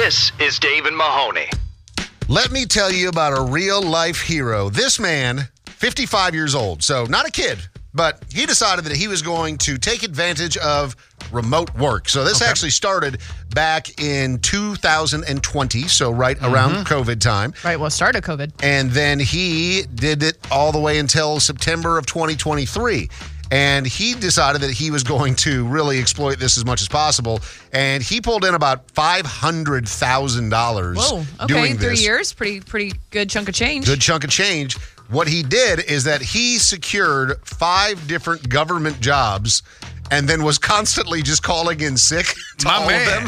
This is Dave and Mahoney. Let me tell you about a real-life hero. This man, 55 years old, so not a kid, but he decided that he was going to take advantage of remote work. So this actually started back in 2020, so right around COVID time. Right, well, start of COVID. And then he did it all the way until September of 2023. And he decided that he was going to really exploit this as much as possible. And he pulled in about $500,000 Whoa, okay, doing this. 3 years, pretty good chunk of change. Good chunk of change. What he did is that he secured 5 different government jobs and then was constantly just calling in sick to all of them.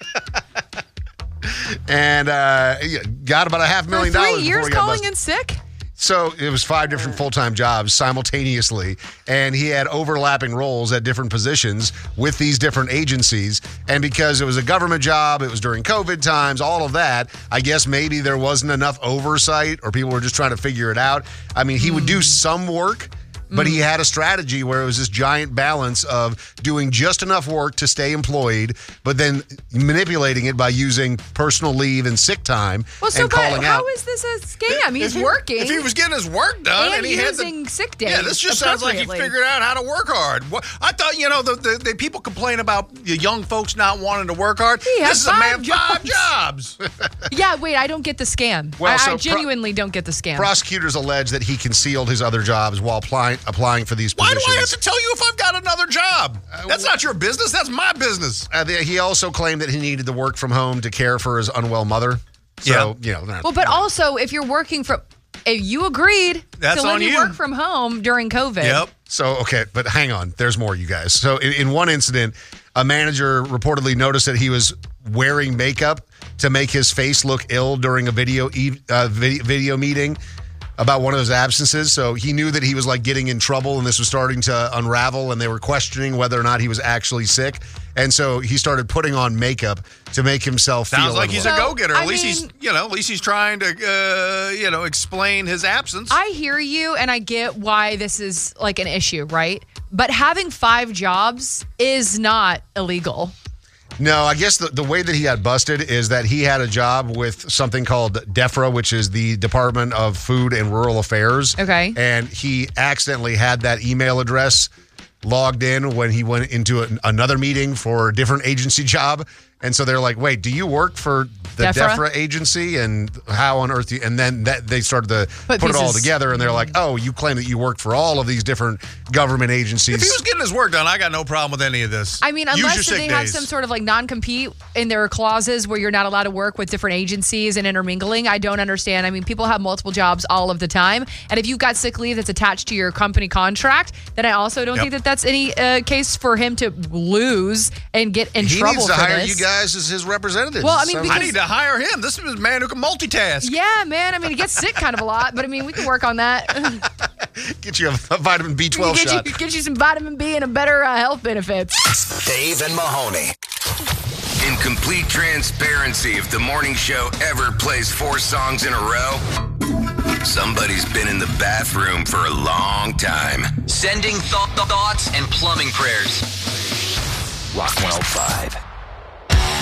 And got about $500,000 For 3 years before he got calling busted. in sick? So it was 5 different full-time jobs simultaneously, and he had overlapping roles at different positions with these different agencies. And because it was a government job, it was during COVID times, all of that, I guess maybe there wasn't enough oversight or people were just trying to figure it out. I mean, he would do some work, but he had a strategy where it was this giant balance of doing just enough work to stay employed, but then manipulating it by using personal leave and sick time and calling out. How is this a scam? He's working. If he was getting his work done and he had using sick days. Yeah, this just sounds like he figured out how to work hard. I thought, the people complain about the young folks not wanting to work hard. This is a man, 5 jobs. Yeah, wait, I don't get the scam. Well, I genuinely don't get the scam. Prosecutors allege that he concealed his other jobs while applying for these positions. Why do I have to tell you if I've got another job? That's not your business. That's my business. He also claimed that he needed to work from home to care for his unwell mother. So, well, but also, if you're working from... If you agreed That's to let on me you. work from home during COVID. Yep. So, okay, but hang on. There's more, you guys. So, in one incident, a manager reportedly noticed that he was wearing makeup to make his face look ill during a video meeting about one of his absences. So he knew that he was like getting in trouble and this was starting to unravel and they were questioning whether or not he was actually sick. And so he started putting on makeup to make himself feel Sounds like he's a unwell. go-getter. At least he's trying to explain his absence. I hear you, and I get why this is like an issue, right? But having 5 jobs is not illegal. No, I guess the way that he got busted is that he had a job with something called DEFRA, which is the Department of Food and Rural Affairs. Okay. And he accidentally had that email address logged in when he went into another meeting for a different agency job. And so they're like, wait, do you work for the DEFRA agency? And how on earth do you... And then they started to put it all together. And they're like, oh, you claim that you work for all of these different government agencies. If he was getting his work done, I got no problem with any of this. I mean, unless they have some sort of like non-compete in their clauses where you're not allowed to work with different agencies and intermingling, I don't understand. I mean, people have multiple jobs all of the time. And if you've got sick leave that's attached to your company contract, then I also don't think that that's any case for him to lose and get in trouble for this. He needs to hire you guys as his representatives. Well, I mean, I need to hire him. This is a man who can multitask. Yeah, man. I mean, he gets sick kind of a lot, but I mean, we can work on that. Get you a vitamin B12 shot. Get you some vitamin B and a better health benefits. Dave and Mahoney. In complete transparency, if the morning show ever plays 4 songs in a row, somebody's been in the bathroom for a long time. Sending thoughts and plumbing prayers. Rock 105.